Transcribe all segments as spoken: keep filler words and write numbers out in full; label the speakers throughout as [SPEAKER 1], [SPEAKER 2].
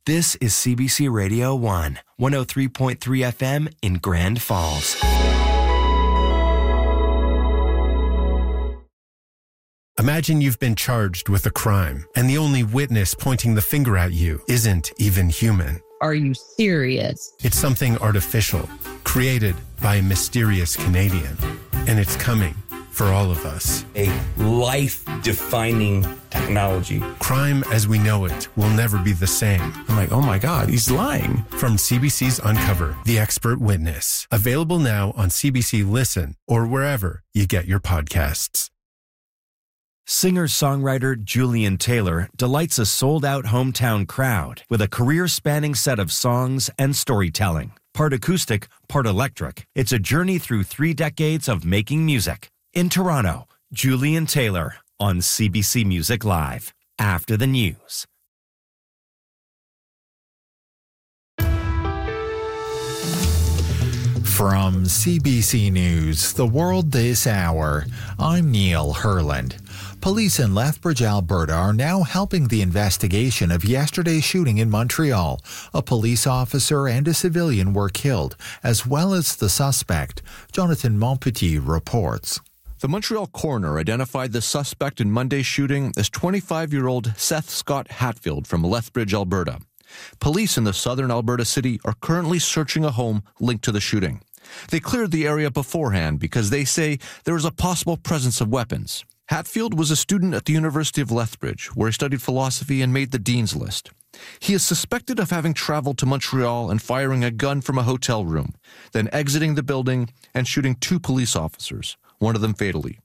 [SPEAKER 1] This is C B C Radio one, one oh three point three F M in Grand Falls.
[SPEAKER 2] Imagine you've been charged with a crime, and the only witness pointing the finger at you isn't even human.
[SPEAKER 3] Are you serious?
[SPEAKER 2] It's something artificial, created by a mysterious Canadian, and it's coming for all of us.
[SPEAKER 4] A life-defining technology.
[SPEAKER 2] Crime as we know it will never be the same.
[SPEAKER 5] I'm like, oh my God, he's lying.
[SPEAKER 2] From C B C's Uncover, The Expert Witness. Available now on C B C Listen or wherever you get your podcasts.
[SPEAKER 1] Singer-songwriter Julian Taylor delights a sold-out hometown crowd with a career-spanning set of songs and storytelling. Part acoustic, part electric. It's a journey through three decades of making music. In Toronto, Julian Taylor on C B C Music Live. After the news.
[SPEAKER 6] From C B C News, The World This Hour, I'm Neil Herland. Police in Lethbridge, Alberta are now helping the investigation of yesterday's shooting in Montreal. A police officer and a civilian were killed, as well as the suspect. Jonathan Montpetit reports.
[SPEAKER 7] The Montreal coroner identified the suspect in Monday's shooting as twenty-five-year-old Seth Scott Hatfield from Lethbridge, Alberta. Police in the southern Alberta city are currently searching a home linked to the shooting. They cleared the area beforehand because they say there is a possible presence of weapons. Hatfield was a student at the University of Lethbridge, where he studied philosophy and made the Dean's List. He is suspected of having traveled to Montreal and firing a gun from a hotel room, then exiting the building and shooting two police officers, one of them fatally.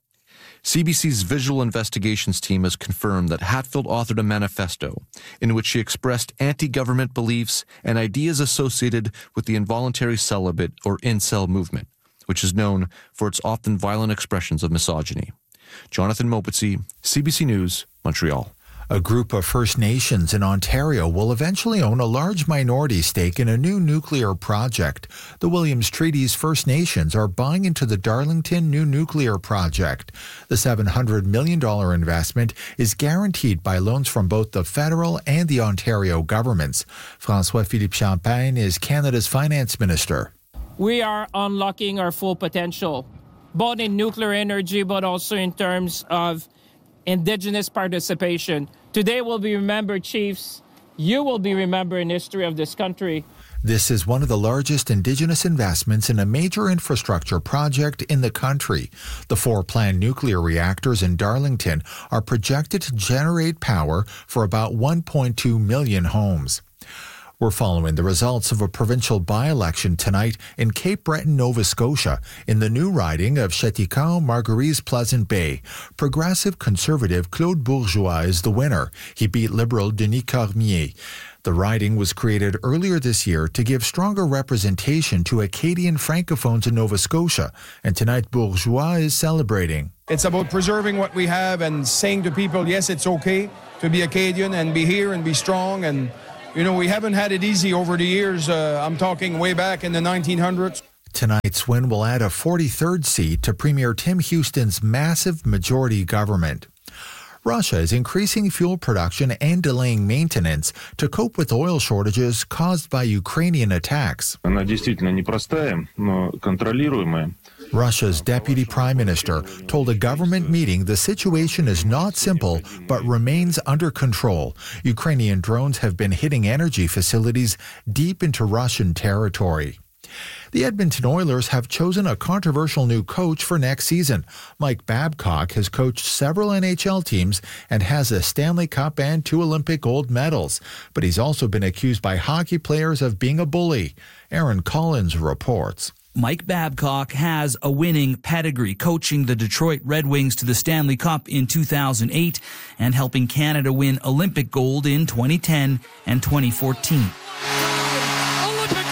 [SPEAKER 7] C B C's visual investigations team has confirmed that Hatfield authored a manifesto in which he expressed anti-government beliefs and ideas associated with the involuntary celibate or incel movement, which is known for its often violent expressions of misogyny. Jonathan Mopetit, C B C News, Montreal.
[SPEAKER 6] A group of First Nations in Ontario will eventually own a large minority stake in a new nuclear project. The Williams Treaty's First Nations are buying into the Darlington New Nuclear Project. The seven hundred million dollars investment is guaranteed by loans from both the federal and the Ontario governments. François-Philippe Champagne is Canada's finance minister.
[SPEAKER 8] We are unlocking our full potential, both in nuclear energy, but also in terms of Indigenous participation. Today will be remembered, Chiefs. You will be remembered in the history of this country.
[SPEAKER 6] This is one of the largest Indigenous investments in a major infrastructure project in the country. The four planned nuclear reactors in Darlington are projected to generate power for about one point two million homes. We're following the results of a provincial by-election tonight in Cape Breton, Nova Scotia, in the new riding of Chéticamp-Marguerite-Pleasant Bay. Progressive Conservative Claude Bourgeois is the winner. He beat Liberal Denis Cormier. The riding was created earlier this year to give stronger representation to Acadian Francophones in Nova Scotia, and tonight Bourgeois is celebrating.
[SPEAKER 9] It's about preserving what we have and saying to people, yes, it's okay to be Acadian and be here and be strong. And you know, we haven't had it easy over the years. Uh, I'm talking way back in the nineteen hundreds.
[SPEAKER 6] Tonight's win will add a forty-third seat to Premier Tim Houston's massive majority government. Russia is increasing fuel production and delaying maintenance to cope with oil shortages caused by Ukrainian attacks.
[SPEAKER 10] Она действительно непростая, но контролируемая.
[SPEAKER 6] Russia's deputy prime minister told a government meeting the situation is not simple but remains under control. Ukrainian drones have been hitting energy facilities deep into Russian territory. The Edmonton Oilers have chosen a controversial new coach for next season. Mike Babcock has coached several N H L teams and has a Stanley Cup and two Olympic gold medals. But he's also been accused by hockey players of being a bully. Aaron Collins reports.
[SPEAKER 11] Mike Babcock has a winning pedigree, coaching the Detroit Red Wings to the Stanley Cup in two thousand eight and helping Canada win Olympic gold in twenty ten and twenty fourteen.
[SPEAKER 12] Olympic gold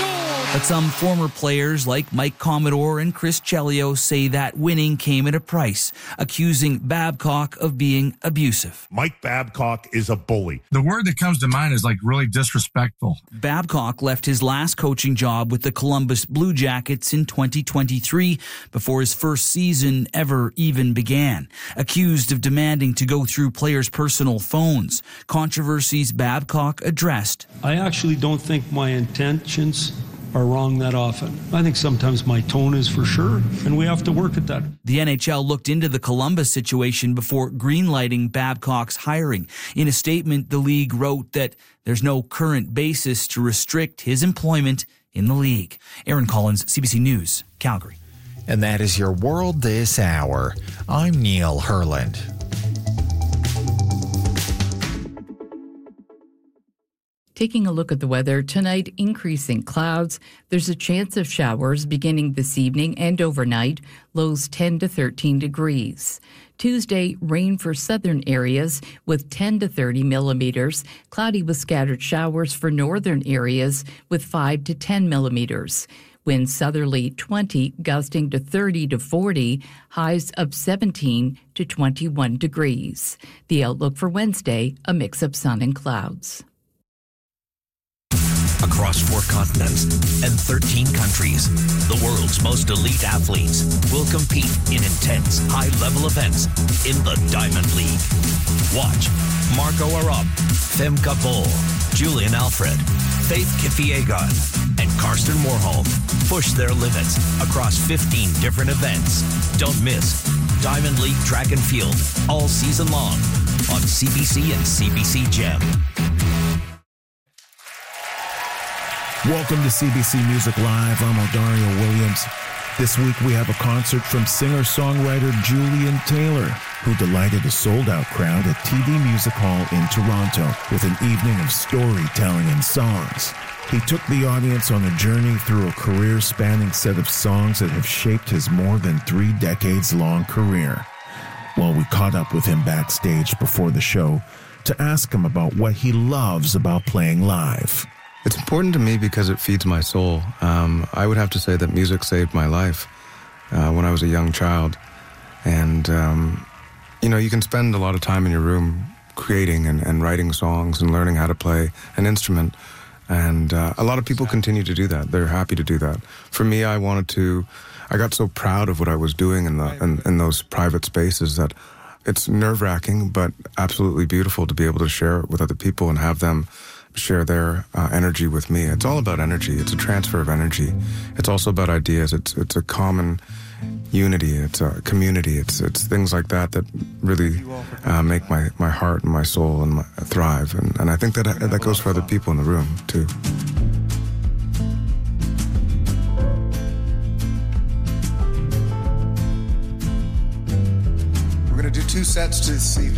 [SPEAKER 11] But some former players like Mike Commodore and Chris Chelios say that winning came at a price, accusing Babcock of being abusive.
[SPEAKER 12] Mike Babcock is a bully.
[SPEAKER 13] The word that comes to mind is like really disrespectful.
[SPEAKER 11] Babcock left his last coaching job with the Columbus Blue Jackets in twenty twenty-three before his first season ever even began, accused of demanding to go through players' personal phones, controversies Babcock addressed.
[SPEAKER 14] I actually don't think my intentions are wrong that often. I think sometimes my tone is for sure, and we have to work at that.
[SPEAKER 11] The N H L looked into the Columbus situation before greenlighting Babcock's hiring. In a statement, the league wrote that there's no current basis to restrict his employment in the league. Aaron Collins, C B C News, Calgary.
[SPEAKER 6] And that is your World This Hour. I'm Neil Herland.
[SPEAKER 3] Taking a look at the weather, tonight increasing clouds. There's a chance of showers beginning this evening and overnight, lows ten to thirteen degrees. Tuesday, rain for southern areas with ten to thirty millimeters, cloudy with scattered showers for northern areas with five to ten millimeters. Winds southerly twenty, gusting to thirty to forty, highs of seventeen to twenty-one degrees. The outlook for Wednesday, a mix of sun and clouds.
[SPEAKER 15] Across four continents and thirteen countries, the world's most elite athletes will compete in intense, high-level events in the Diamond League. Watch Marco Arop, Femke Bol, Julian Alfred, Faith Kipyegon, and Karsten Warholm push their limits across fifteen different events. Don't miss Diamond League Track and Field all season long on C B C and C B C Gem.
[SPEAKER 5] Welcome to C B C Music Live. I'm Odario Williams. This week we have a concert from singer-songwriter Julian Taylor, who delighted a sold-out crowd at T D Music Hall in Toronto with an evening of storytelling and songs. He took the audience on a journey through a career-spanning set of songs that have shaped his more than three decades-long career. Well, we caught up with him backstage before the show to ask him about what he loves about playing live.
[SPEAKER 16] It's important to me because it feeds my soul. Um, I would have to say that music saved my life uh, when I was a young child. And, um, you know, you can spend a lot of time in your room creating and, and writing songs and learning how to play an instrument. And uh, a lot of people continue to do that. They're happy to do that. For me, I wanted to, I got so proud of what I was doing in, the, in, in those private spaces that it's nerve-wracking, but absolutely beautiful to be able to share it with other people and have them share their uh, energy with me. It's all about energy. It's a transfer of energy. It's also about ideas. It's it's a common unity. It's a community. It's it's things like that that really uh, make my, my heart and my soul and my, thrive. And, and I think that that goes for other people in the room too.
[SPEAKER 17] We're going to do two sets to this evening.